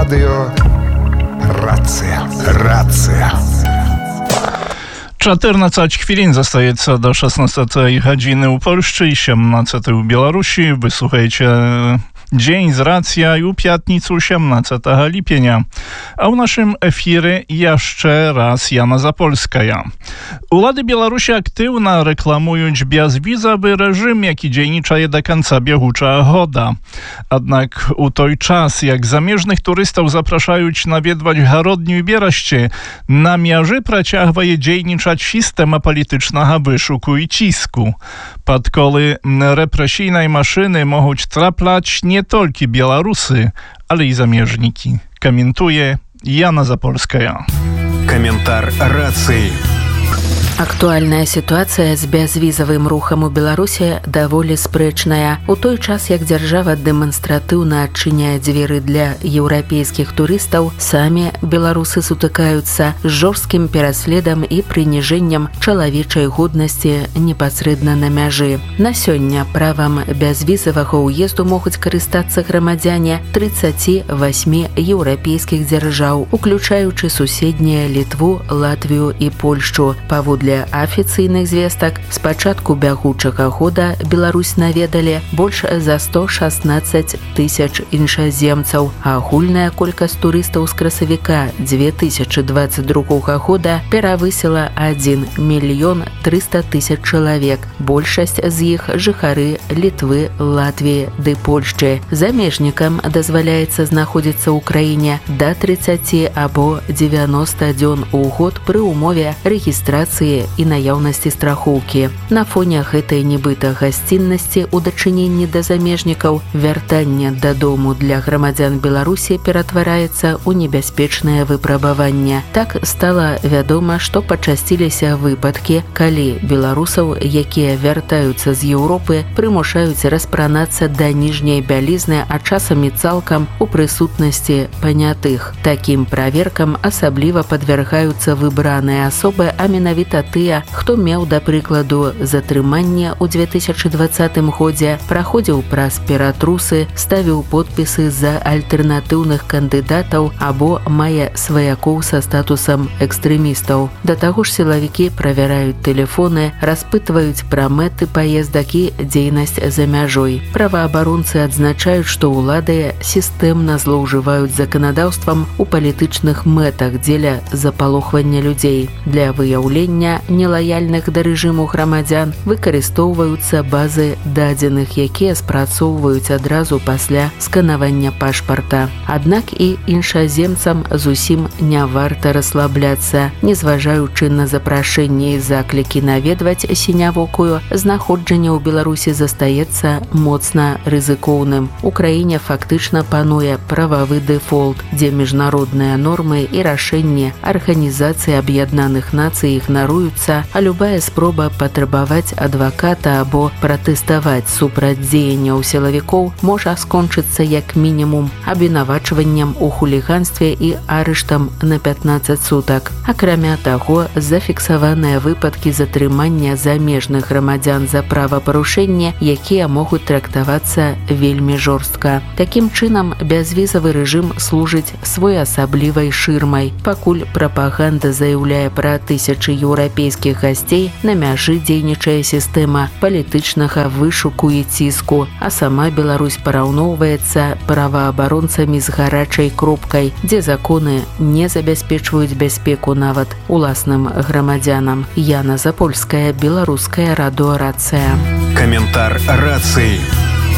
Радыё Рацыя. 14 chwilin zostaje do 16 godziny u Polsce i 17 u Białorusi. Wysłuchajcie Dzień z Racja i u piatnicu 18 lipienia. A w naszym efirze jeszcze raz Jana Zapolskaja. Улады Беларусі актыўна рэкламуюць бязвізавы рэжым, які дзейнічае да канца бягучага года. Аднак у той час, як замежных турыстаў запрашаюць наведваць гародню і берашце, на мяжы працягвае дзейнічаць сістэма палітычнага вышуку і ціску. Пад колы рэпрэсійнай машыны могуць трапляць не толькі беларусы, але і замежнікі. Каментуе Яна Запольская. Каментар рацыі. Актуальная сітуацыя з бязвізавым рухам у Беларусі даволі спрэчная. У той час, як дзяржава дэманстратыўна адчыняе дзверы для еўрапейскіх турыстаў, самі беларусы сутыкаюцца з жорсткім пераследам і прыніжэннем чалавечай годнасці непасрэдна на мяжы. На сёння правам бязвізавага ўезду могуць карыстацца грамадзяне 38 еўрапейскіх дзяржаў, уключаючы суседнія Літву, Латвію і Польшчу. Для афіцыйных звестак з пачатку бягучага года Беларусь наведалі больш за 116 тысяч іншаземцаў, а агульная колькасць турыстаў з красавіка 2022 года перавысіла 1 мільён 300 тысяч чалавек. Большасць з іх жыхары Літвы, Латвіі ды Польшчы. Замежнікам дазваляецца знаходзіцца ў краіне да 30 або 90 дзён у год пры ўмове рэгістрацыі і наяўнасці страхоўкі. На фоне гэтай нібыта гасціннасці ў дачыненні да замежнікаў вяртанне дадому для грамадзян Беларусі ператвараецца ў небяспечнае выпрабаванне. Так стала вядома, што пачасціліся выпадкі, калі беларусаў, якія вяртаюцца з Еўропы, прымушаюць распранацца да ніжняй бялізны, а часам і цалкам у прысутнасці панятых. Такім праверкам асабліва падвяргаюцца выбраныя асобы, а менавіта тыя, хто меў, да прыкладу, затрыманне ў 2020 годзе, праходзіў праз ператрусы, ставіў подпісы за альтэрнатыўных кандыдатаў або мае сваякоў са статусам экстрэмістаў. Да таго ж сілавікі правяраюць тэлефоны, распытваюць пра мэты паездак і дзейнасць за мяжой. Праваабаронцы адзначаюць, што ўлады сістэмна злоўжываюць заканадаўствам у палітычных мэтах дзеля запалохвання людзей. Для выяўлення нелаяльных да рэжыму грамадзян выкарыстоўваюцца базы дадзеных, якія спрацоўваюць адразу пасля сканавання пашпарта. Аднак і іншаземцам зусім не варта расслабляцца. Незважаючы на запрашэнне і заклікі наведваць сінявокую, знаходжанне ў Беларусі застаецца моцна рызыкоўным. У краіне фактычна пануе прававы дэфолт, дзе міжнародныя нормы і рашэнні Арганізацыі Аб'яднаных Нацый ігнаруюцца, а любая спроба патрабаваць адваката або пратэставаць супраць дзеянняў сілавікоў можа скончыцца як мінімум абвінавачваннем у хуліганстве і арыштам на 15 сутак. Акрамя таго, зафіксаваныя выпадкі затрымання замежных грамадзян за правапарушэнне, якія могуць трактавацца вельмі жорстка. Такім чынам, бязвізавы рэжым служыць своеасаблівай шырмай. Пакуль прапаганда заяўляе пра тысячы еўрапейскіх гасцей, на мяжы дзейнічае сістэма палітычнага вышуку і ціску, а сама Беларусь параўноўваецца праваабаронцамі з гарачай кропкай, дзе законы не забяспечваюць бяспеку нават уласным грамадзянам. Яна Запольская, Беларуская радыё Рацыя. Каментар рацыі.